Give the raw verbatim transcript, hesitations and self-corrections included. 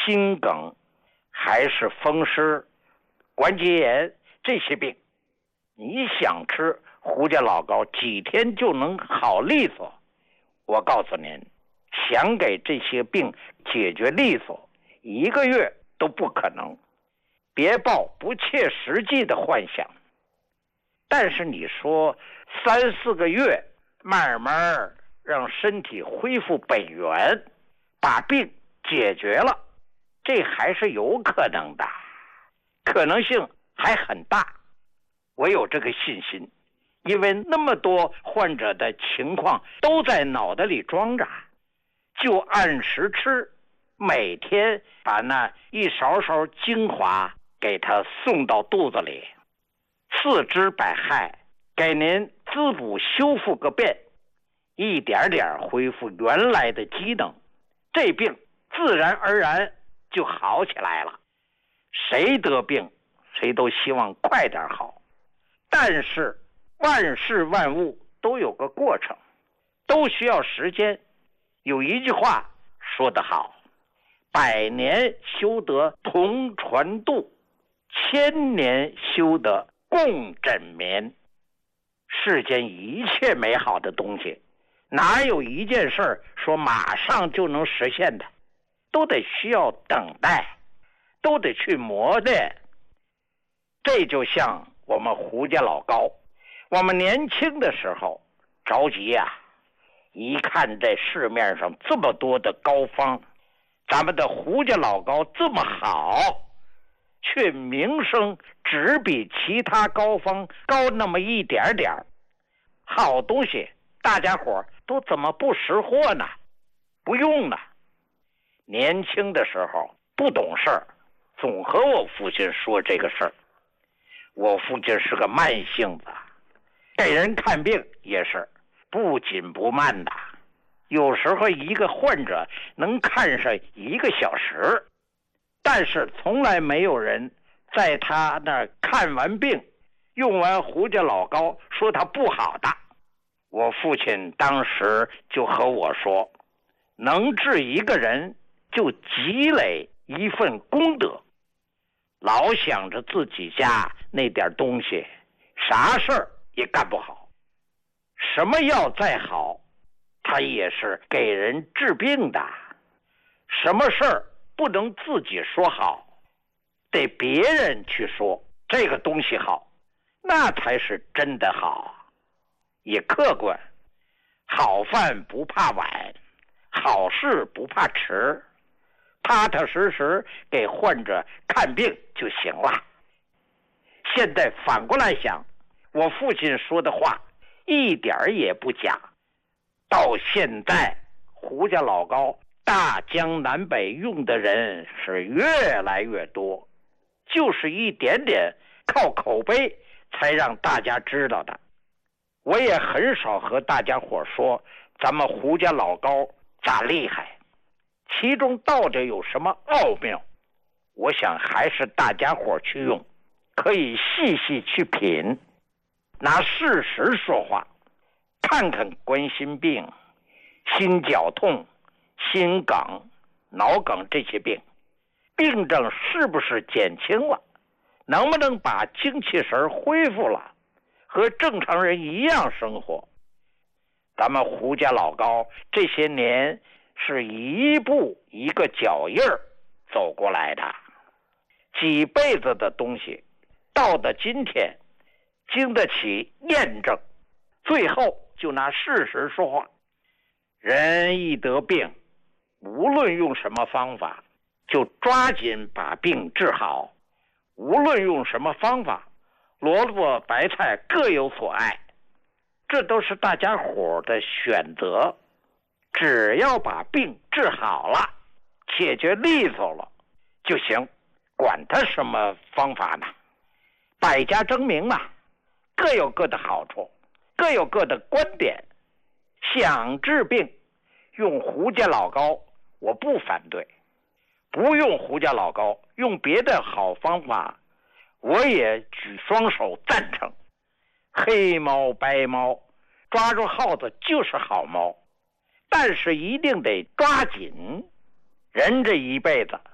心梗，还是风湿、关节炎这些病，你想吃胡家老膏几天就能好利索？我告诉您，想给这些病解决利索，一个月都不可能。别抱不切实际的幻想。但是你说三四个月，慢慢让身体恢复本源，把病解决了，这还是有可能的，可能性还很大。我有这个信心，因为那么多患者的情况都在脑袋里装着，就按时吃，每天把那一勺勺精华给他送到肚子里，四肢百骸给您滋补修复个遍，一点点恢复原来的机能，这病自然而然就好起来了。谁得病谁都希望快点好，但是万事万物都有个过程，都需要时间。有一句话说得好，百年修得同船渡，千年修得共枕眠。世间一切美好的东西，哪有一件事说马上就能实现的，都得需要等待，都得去磨练。这就像我们胡家老膏，我们年轻的时候着急呀、啊，一看这市面上这么多的膏方，咱们的胡家老膏这么好，却名声只比其他膏方高那么一点点，好东西大家伙都怎么不识货呢？不用呢。年轻的时候不懂事儿，总和我父亲说这个事儿。我父亲是个慢性子，给人看病也是不紧不慢的，有时候一个患者能看上一个小时，但是从来没有人在他那儿看完病用完胡家老膏说他不好的。我父亲当时就和我说，能治一个人就积累一份功德，老想着自己家那点东西，啥事儿也干不好。什么药再好，它也是给人治病的。什么事儿不能自己说好，得别人去说这个东西好，那才是真的好，也客观。好饭不怕晚，好事不怕迟，踏踏实实给患者看病就行了。现在反过来想，我父亲说的话一点也不假。到现在胡家老膏大江南北用的人是越来越多，就是一点点靠口碑才让大家知道的。我也很少和大家伙说咱们胡家老膏咋厉害，其中到底有什么奥妙，我想还是大家伙去用，可以细细去品，拿事实说话，看看冠心病、心绞痛、心梗、脑梗这些病，病症是不是减轻了，能不能把精气神恢复了，和正常人一样生活。咱们胡家老膏这些年是一步一个脚印儿走过来的，几辈子的东西到了今天经得起验证，最后就拿事实说话。人一得病，无论用什么方法，就抓紧把病治好。无论用什么方法，萝卜白菜各有所爱，这都是大家伙的选择。只要把病治好了，解决利索了就行，管他什么方法呢？百家争鸣嘛，各有各的好处，各有各的观点。想治病用胡家老膏我不反对，不用胡家老膏用别的好方法我也举双手赞成。黑猫白猫抓住耗子就是好猫，但是一定得抓紧。人这一辈子